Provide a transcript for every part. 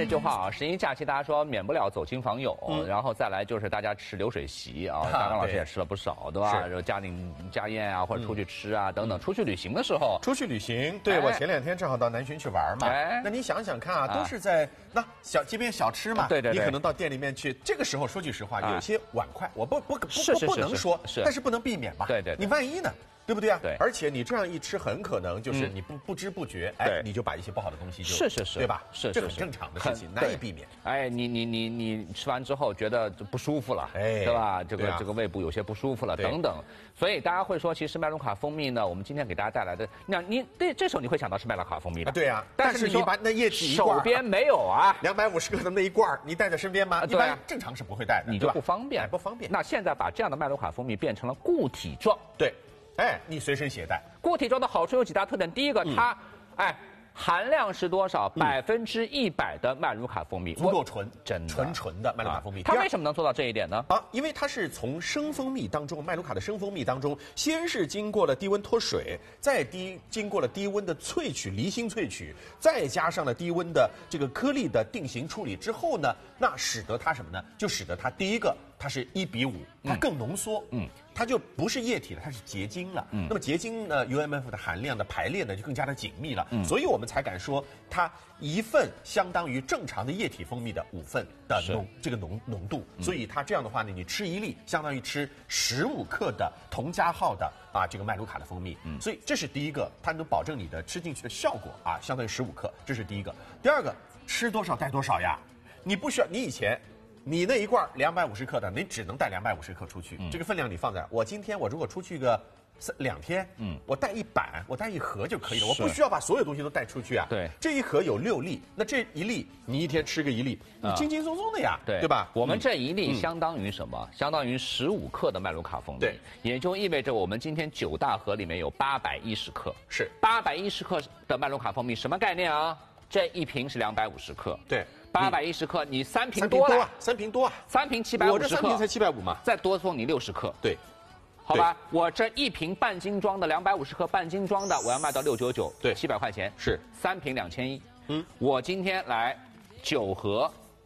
这句话啊，十一假期大家说免不了走亲访友，然后再来就是大家吃流水席啊，大刚老师也吃了不少，对吧？就家庭家宴啊，或者出去吃啊等等。出去旅行的时候， 出去旅行，对我前2天正好到南浔去玩嘛。那你想想看啊，都是在那街边小吃嘛， 对， 你可能到店里面去，这个时候说句实话，有些碗筷我不能说，但是不能避免吧？ 对， 你万一呢？对不对啊？ 对， 而且你这样一吃，很可能就是你不知不觉，你就把一些不好的东西就对吧？ 是， 这很正常的事情，难以避免。 哎，你吃完之后觉得不舒服了，对吧？这个胃部有些不舒服了，等等。所以大家会说，其实麦卢卡蜂蜜呢，我们今天给大家带来的，你这时候你会想到是麦卢卡蜂蜜的， 对啊。但是你把那液体手边没有啊 ，250克的那一罐，你带在身边吗？一般正常是不会带的， 你就不方便， 不方便。 那现在把这样的麦卢卡蜂蜜变成了固体状， 对。你随身携带。 固体状的好处有几大特点，第一个，它，含量是多少？100%的麦卢卡蜂蜜， 足够纯， 真的纯的麦卢卡蜂蜜。 它为什么能做到这一点呢？ 因为它是从生蜂蜜当中，麦卢卡的生蜂蜜当中，先是经过了低温脱水，再经过了低温的萃取，离心萃取，再加上了低温的这个颗粒的定型处理之后呢，那使得它什么呢？就使得它第一个，它是1:5，它更浓缩，它就不是液体了，它是结晶了。那么结晶呢 ，UMF 的含量的排列呢就更加的紧密了，所以我们才敢说它1份相当于正常的液体蜂蜜的5份的浓度。所以它这样的话呢，你吃1粒相当于吃15克的同加号的这个麦卢卡的蜂蜜。所以这是第一个，它能保证你的吃进去的效果相当于15克，这是第一个。第二个，吃多少带多少呀，你不需要，你以前。你那一罐250克的，你只能带250克出去，这个分量你放在。我今天如果出去个2天，我带一板，我带一盒就可以了，我不需要把所有东西都带出去啊。 对， 这一盒有6粒，那这1粒你一天吃个1粒，你轻轻松松的呀，对吧？ 我们这1粒相当于什么？相当于15克的麦卢卡蜂蜜， 对， 也就意味着我们今天9大盒里面有810克， 是 810克的麦卢卡蜂蜜，什么概念啊？这一瓶是250克， 对。 810克，你3瓶多了 ，3瓶多 ，3瓶750克， 我这3瓶才750嘛， 再多送你60克， 对， 好吧，我这1瓶半斤装的250克半斤装的，我要卖到699， 对 ，700块钱， 是 3瓶2100，我今天来9盒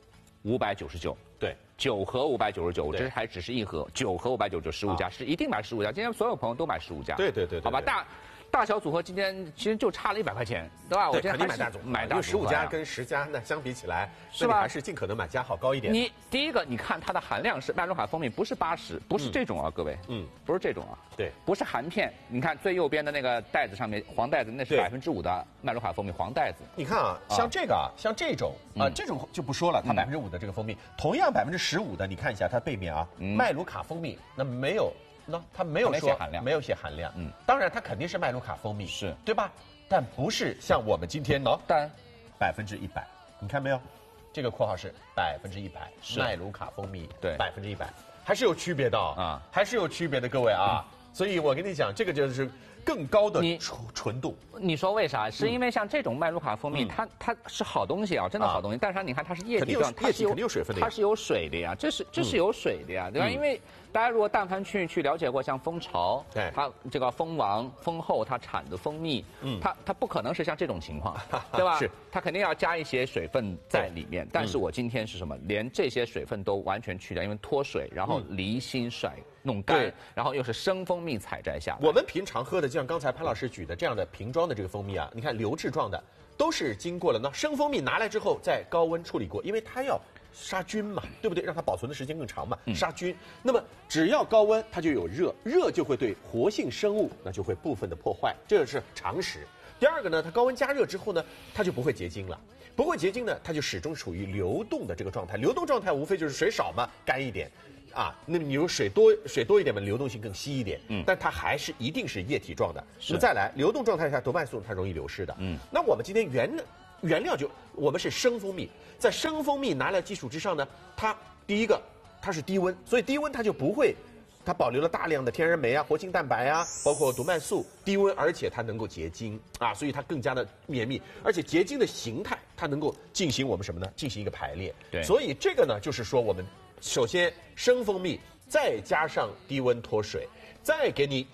599， 对 ，9盒599，这还只是1盒，9盒599，15家是一定买15家，今天所有朋友都买15家， 对， 好吧，大小组合今天其实就差了100块钱，对吧？我今天肯定买大组， 买大组合，15家跟10家那相比起来，是吧？还是尽可能买加号高一点。 你第一个，你看它的含量是麦卢卡蜂蜜，不是80，不是这种啊，各位，不是这种啊， 对， 不是含片。你看最右边的那个袋子上面黄袋子，那是5%的麦卢卡蜂蜜黄袋子。 你看像这个像这种这种就不说了，它5%的这个蜂蜜，同样15%的，你看一下它背面麦卢卡蜂蜜那没有。它没有说没有写含量，当然它肯定是麦卢卡蜂蜜， 是对吧？但不是像我们今天但 100%，你看没有？这个括号是100%，麦卢卡蜂蜜， 对 100%，还是有区别的还是有区别的，各位所以我跟你讲，这个就是更高的纯度。 你说为啥？是因为像这种麦卢卡蜂蜜，它是好东西真的好东西。但是你看它是液体状， 液体肯定有水分的， 它是有水的呀，这是有水的呀，对吧？因为大家如果但凡去了解过像蜂巢， 对， 它这个蜂王、蜂后它产的蜂蜜，它不可能是像这种情况，对吧？ 是， 它肯定要加一些水分在里面。但是我今天是什么？连这些水分都完全去掉，因为脱水，然后离心弄干，然后又是生蜂蜜采摘下来。 我们平常喝的，就像刚才潘老师举的这样的瓶装的这个蜂蜜你看流质状的，都是经过了生蜂蜜拿来之后再高温处理过，因为它要杀菌嘛，对不对？让它保存的时间更长嘛，杀菌。那么只要高温，它就有热就会对活性生物那就会部分的破坏，这是常识。第二个呢，它高温加热之后呢，它就不会结晶了。不会结晶呢，它就始终处于流动的这个状态。流动状态无非就是水少嘛，干一点。那么你有水多一点嘛，流动性更稀一点，但它还是一定是液体状的。那么再来，流动状态下多半素它容易流失的，那我们今天原料我们是生蜂蜜，在生蜂蜜拿来基础之上呢，它第一个它是低温，所以低温它就不会，它保留了大量的天然酶活性蛋白包括毒麦素，低温而且它能够结晶所以它更加的绵密，而且结晶的形态它能够进行我们什么呢？进行一个排列。 对， 所以这个呢，就是说我们首先生蜂蜜，再加上低温脱水，再给你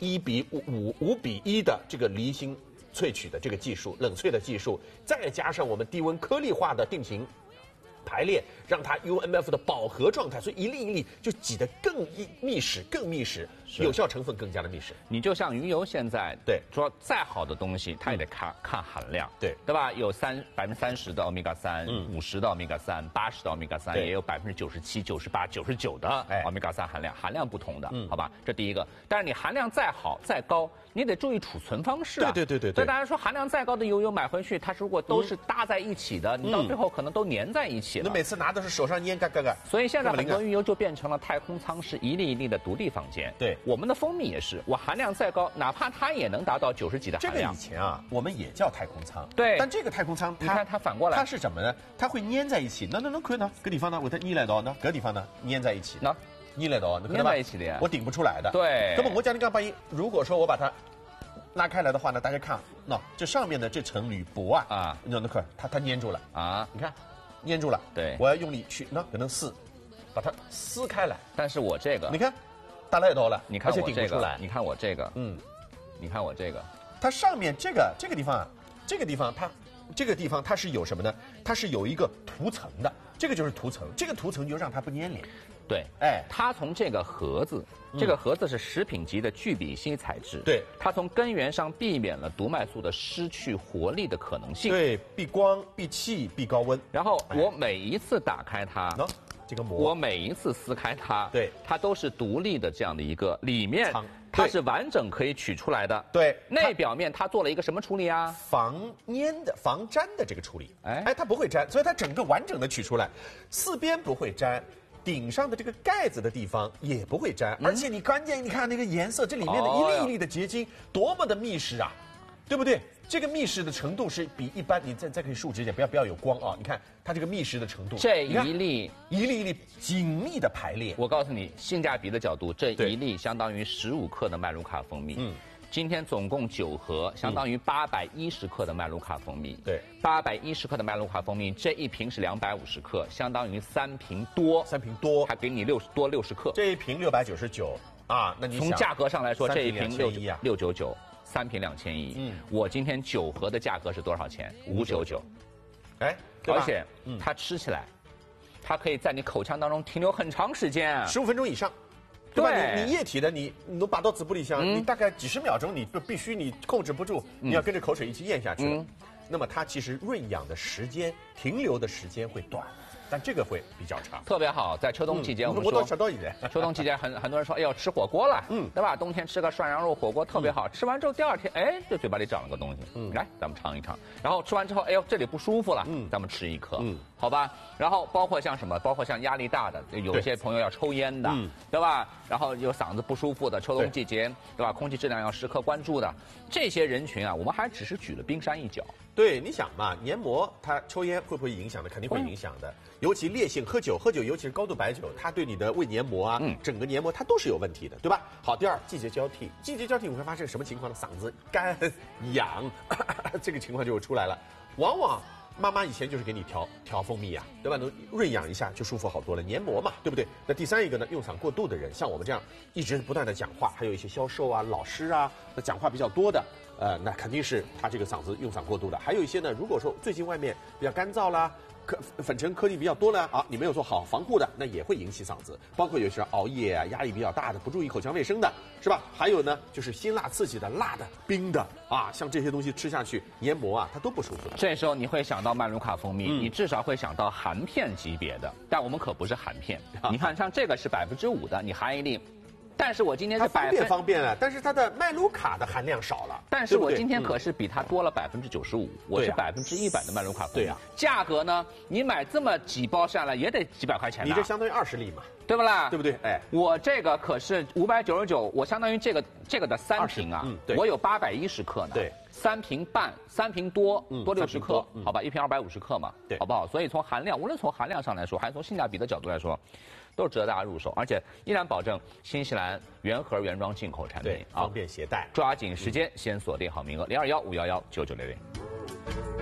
5:1的这个离心萃取的这个技术，冷萃的技术，再加上我们低温颗粒化的定型排列，让它 UMF 的饱和状态，所以一粒一粒就挤得更密实，更密实，有效成分更加的密实。 你就像鱼油现在对说再好的东西，它也得看含量，对吧？有30%的欧米伽3，50%的欧米伽3，80%的欧米伽3，也有97%、98%、99%的欧米伽3含量不同的，好吧？这第一个。但是你含量再好再高，你得注意储存方式啊。 对。 所以大家说含量再高的油买回去，它如果都是搭在一起的，你到最后可能都粘在一起了。 你每次拿的是手上粘嘎。 所以现在很多鱼油就变成了太空舱式一粒一粒的独立房间。 对， 我们的蜂蜜也是，我含量再高，哪怕它也能达到90几的含量。 这个以前啊，我们也叫太空舱。 对， 但这个太空舱， 你看它反过来， 它是什么呢？它会粘在一起。那可以呢，搿地方呢，我它粘来到呢，搿地方呢粘在一起。 那粘来到， 粘在一起的呀， 我顶不出来的。 对。 那么我讲你刚把如果说我把它拉开来的话呢，大家看，这上面的这层铝箔啊，那可它粘住了啊，你看，粘住了。 对， 我要用力去，可能把它撕开来。 但是我这个， 你看，打来到了， 你看我这个， 你看我这个，你看我这个， 它上面这个地方啊，这个地方它是有什么呢？它是有一个涂层的，这个就是涂层，这个涂层就让它不粘连。 对，它从这个盒子，这个盒子是食品级的聚丙烯材质， 对， 它从根源上避免了毒麦素的失去活力的可能性， 对，避光、避气、避高温。 然后我每一次打开它， 这个膜， 我每一次撕开它， 对， 它都是独立的这样的一个里面。它是完整可以取出来的， 对。 内表面它做了一个什么处理啊？ 防粘的这个处理，它不会粘，所以它整个完整的取出来，四边不会粘，顶上的这个盖子的地方也不会粘，而且你关键你看那个颜色，这里面的一粒一粒的结晶多么的密实啊，对不对？这个密实的程度是比一般，你再可以竖直一点，不要有光啊！你看它这个密实的程度， 这一粒一粒紧密的排列。 我告诉你，性价比的角度，这一粒相当于15克的麦卢卡蜂蜜。今天总共9盒，相当于810克的麦卢卡蜂蜜。 对 ，810克的麦卢卡蜂蜜，这一瓶是250克，相当于3瓶多，还给你60克。 这一瓶699啊，那你从价格上来说，这一瓶 699。 3瓶2100，我今天9盒的价格是多少钱？599，而且它吃起来，它可以在你口腔当中停留很长时间 ，15分钟以上，对吧？你液体的你都拔到嘴部里香，你大概几十秒钟，你就必须你控制不住，你要跟着口水一起咽下去了。那么它其实润养的时间、停留的时间会短。但这个会比较长， 特别好。在秋冬季节，我们说秋冬季节很多人说，哎呦吃火锅了，对吧？冬天吃个涮羊肉火锅特别好，吃完之后第2天，这嘴巴里长了个东西，来咱们尝一尝。然后吃完之后，哎呦这里不舒服了，咱们吃1颗，好吧？然后包括像什么，包括像压力大的，有一些朋友要抽烟的，对吧？然后有嗓子不舒服的，秋冬季节，对吧？空气质量要时刻关注的这些人群啊，我们还只是举了冰山一角。 对，你想嘛，黏膜它抽烟会不会影响的？肯定会影响的。尤其烈性喝酒，尤其是高度白酒，它对你的胃黏膜啊，整个黏膜它都是有问题的，对吧？好，第二，季节交替你会发现什么情况呢？嗓子干痒，这个情况就出来了。往往妈妈以前就是给你调蜂蜜啊，对吧？能润养一下就舒服好多了，黏膜嘛，对不对？那第3一个呢，用嗓过度的人，像我们这样一直不断的讲话，还有一些销售啊、老师啊，那讲话比较多的。那肯定是他这个嗓子用嗓过度的。还有一些呢，如果说最近外面比较干燥啦，粉尘颗粒比较多了啊，你没有做好防护的，那也会引起嗓子。包括有些熬夜啊、压力比较大的、不注意口腔卫生的，是吧？还有呢，就是辛辣刺激的、辣的、冰的啊，像这些东西吃下去，黏膜啊它都不舒服。 这时候你会想到麦卢卡蜂蜜，你至少会想到含片级别的，但我们可不是含片。你看，像这个是5%的，你含一粒。但是我今天是方便了，但是它的麦卢卡的含量少了。 但是我今天可是比它多了95%，我是100%的麦卢卡蜂蜜。 对呀， 价格呢？你买这么几包下来也得几百块钱。 你这相当于20粒嘛， 对不啦？ 对不对？ 我这个可是599，我相当于这个的3瓶啊，我有810克呢。 对 ，3瓶半，3瓶多60克，好吧，一瓶250克嘛， 对， 好不好？所以从含量，无论从含量上来说，还是从性价比的角度来说，都值得大家入手，而且依然保证新西兰原盒原装进口产品， 方便携带。 抓紧时间，先锁定好名额，0215119960。